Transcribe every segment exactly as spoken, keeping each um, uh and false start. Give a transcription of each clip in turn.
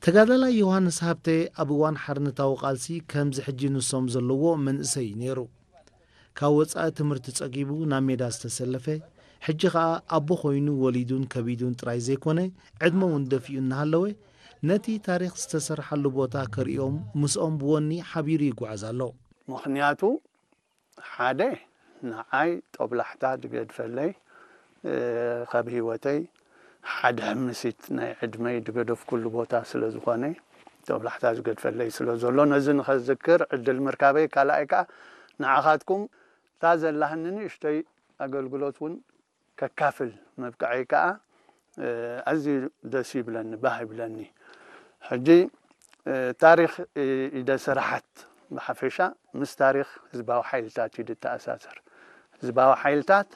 ተጋዳላይ ዮሐንስ ሃብቴ ኣብ እዋን ሓርነታዊ ቃልሲ ከምዚ ሕጂ ንሶም ዘለዎ መንእሰይ ነይሩ ካብ ወፃኢ ትምህርቲ ፀጊቡ ናብ ሜዳ ዝተሰለፈ ሕጂ ከዓ ኣቦ ኮይኑ ወሊዱን ከቢዱን ጥራይ ዘይኮነ ዕድመ እውን ደፊኡ እናሃለወ ነቲ ታሪክ ዝተሰርሐሉ ቦታ ከሪኦም ምስኦም ብወኒ ሓቢሩ ይጓዓዝ ኣሎ ምክንያቱ ሓደ ንዓይ ጦብላሕታ ድገድፈለይ ካብ ህይወተይ ሓደ ምሲት ናይ ዕድመይ ድገደፍ ኩሉ ቦታ ስለ ዝኾነ ጦብላሕታ ዝገድፈለይ ስለ ዘሎ ነዚ ንኸዝክር ዕድል ምርካበይ ካልኣይ ከዓ ንዓኻትኩም ታ ዘላህኒ ንእሽተይ ኣገልግሎት እውን ከካፍል መብቃዓይ ከዓ ኣዝዩ ደስ ይብለኒ ባህ ይብለኒ ሕጂ ታሪክ ኢደ ስራሓት ብሓፈሻ ምስ ታሪክ ህዝባዊ ሓይልታት እዩ ዝተኣሳሰር ህዝባዊ ሓይልታት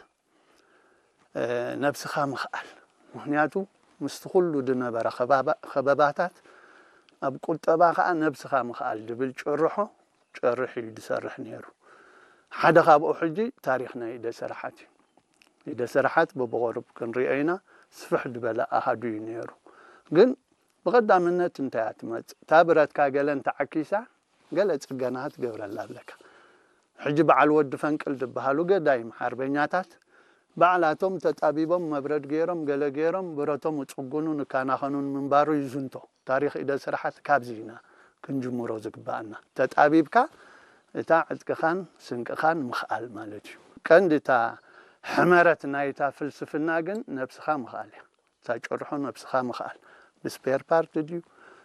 ነብስኻ ምኽኣል ምክንያቱ ምስቲ ኩሉ ድነበረ ኸበባታት ኣብ ቁጠባ ከዓ ነብስኻ ምኽኣል ድብል ጭርሖ ጭርሕ እዩ ድሰርሕ ነይሩ ሓደ ካብኡ ሕጂ ታሪክ ናይ ኢደ ስራሓት እዩ ኢደ ስራሓት በብቑርብ ክንሪኦ ኢና ስፍሕ ድበለ ኣሃዱ እዩ ነይሩ ግን ብቐዳምነት እንታይ እያ ትመፅእ እታ ብረትካ ገለ እንተዓኪሳ ገለ ፅገና ትገብረላ ኣለካ ሕጂ በዓል ወዲ ፈንቅል ዝበሃሉ ገዳይም ሓርበኛታት ባዕላቶም ተጣቢቦም መብረድ ገይሮም ገለ ገይሮም ብረቶም ውፅጉኑ ንካናኸኑን ምንባሩ ይዝንቶ ታሪክ ኢደ ስራሓት ካብዚና ክንጅምሮ ዝግባአና ተጣቢብካ እታ ዕጥቅኻን ስንቅኻን ምኽኣል ማለት እዩ ቀንዲ እታ ሕመረት ናይታ ፍልስፍና ግን ነብስኻ ምኽኣል እያ እታ ጭርሖ ነብስኻ ምኽኣል ብስፔር ፓርት ድዩ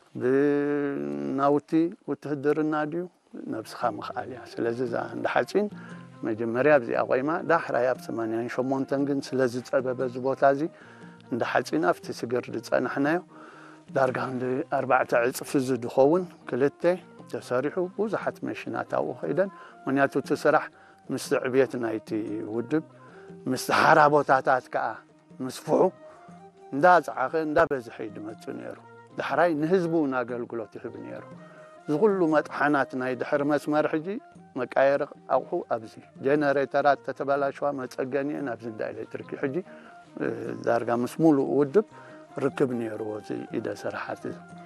ብናውቲ ውትህድርና ድዩ ነብስኻ ምኽኣል እያ ስለዚ እዛ እንዳሓፂን መጀመርያ ብዚኣ ቆይማ ዳሕራይ ኣብ ሰማንያ ሸሞንተ ግን ስለዚ ፀበበ እዚ ቦታ እዚ እንዳሓፂን ኣብቲ ስግር ዝፀናሕናዮ ዳርጋ ኣርባዕተ ዕፅፊ ዝድኸውን ክልተ ተሰሪሑ ብዙሓት መሽናት ኣብኡ ኸይደን ምክንያቱ እቲ ስራሕ ምስ ዕብየት ናይቲ ውድብ ምስ ሓራ ቦታታት ከዓ ምስፍሑ እንዳፀዓኸ እንዳበዝሐ ድመፅእ ነይሩ ዳሕራይ ንህዝቡ ናገልግሎት ይህብ ነይሩ ዝኩሉ መጥሓናት ናይ ድሕሪ መስመር ሕጂ መቃየር ኣቑሑ ኣብዚ ጀነሬተራት ተተበላሸዋ መፀገኒአን ኣብዚ እንዳ ኤሌክትሪክ ሕጂ ዳርጋ ምስ ሙሉእ ውድብ ርክብ ነይሩ እዚ ኢደ ስራሓት